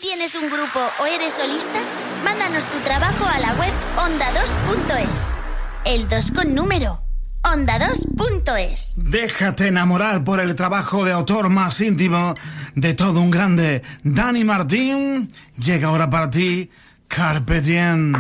tienes un grupo o eres solista, mándanos tu trabajo a la web onda2.es. El 2 con número. onda2.es. Déjate enamorar por el trabajo de autor más íntimo de todo un grande, Dani Martín. Llega ahora para ti, Carpe Diem.